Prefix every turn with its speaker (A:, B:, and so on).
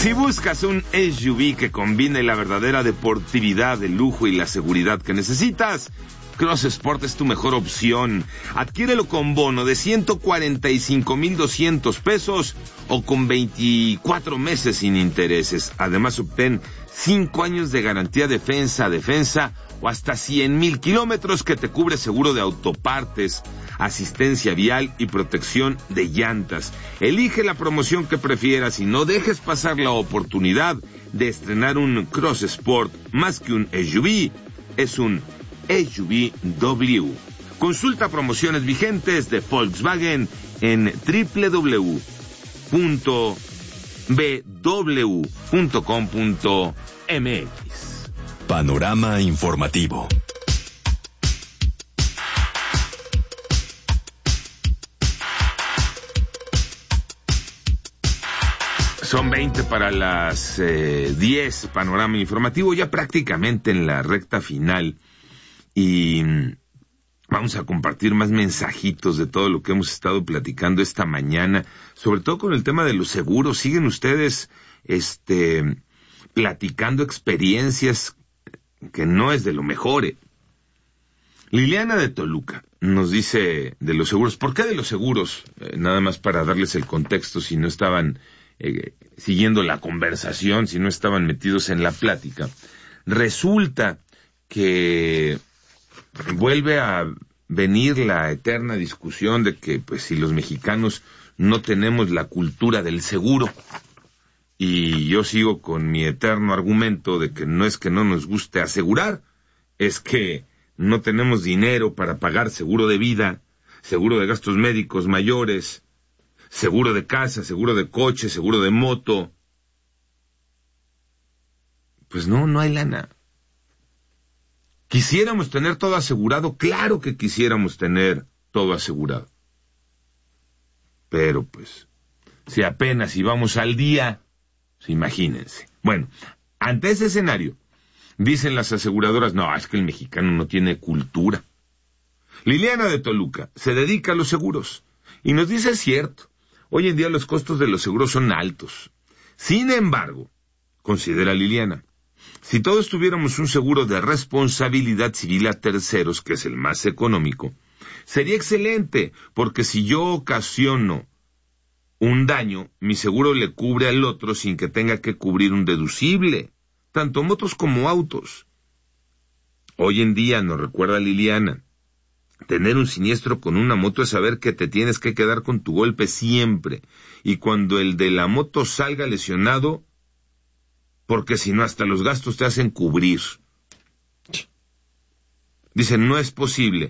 A: Si buscas un SUV que combine la verdadera deportividad, el lujo y la seguridad que necesitas, Cross Sport es tu mejor opción. Adquiérelo con bono de 145,200 pesos o con 24 meses sin intereses. Además, obtén 5 años de garantía defensa o hasta 100,000 kilómetros que te cubre seguro de autopartes, asistencia vial y protección de llantas. Elige la promoción que prefieras y no dejes pasar la oportunidad de estrenar un Cross Sport. Más que un SUV, es un SUV-W. Consulta promociones vigentes de Volkswagen en www.bw.com.mx.
B: Panorama informativo.
A: Son 20 para las 10, panorama informativo, ya prácticamente en la recta final. Y vamos a compartir más mensajitos de todo lo que hemos estado platicando esta mañana, sobre todo con el tema de los seguros. Siguen ustedes platicando experiencias que no es de lo mejor. Liliana de Toluca nos dice de los seguros. ¿Por qué de los seguros? Nada más para darles el contexto, si no estaban siguiendo la conversación, si no estaban metidos en la plática. Resulta que vuelve a venir la eterna discusión de que, pues, si los mexicanos no tenemos la cultura del seguro. Y yo sigo con mi eterno argumento de que no es que no nos guste asegurar, es que no tenemos dinero para pagar seguro de vida, seguro de gastos médicos mayores, seguro de casa, seguro de coche, seguro de moto. Pues no hay lana. ¿Quisiéramos tener todo asegurado? Claro que quisiéramos tener todo asegurado. Pero pues, si apenas íbamos al día, pues imagínense. Bueno, ante ese escenario, dicen las aseguradoras, no, es que el mexicano no tiene cultura. Liliana de Toluca se dedica a los seguros y nos dice, es cierto, hoy en día los costos de los seguros son altos. Sin embargo, considera Liliana, si todos tuviéramos un seguro de responsabilidad civil a terceros, que es el más económico, sería excelente, porque si yo ocasiono un daño, mi seguro le cubre al otro sin que tenga que cubrir un deducible, tanto motos como autos. Hoy en día, nos recuerda Liliana, tener un siniestro con una moto es saber que te tienes que quedar con tu golpe siempre, y cuando el de la moto salga lesionado, porque si no hasta los gastos te hacen cubrir. Dicen, no es posible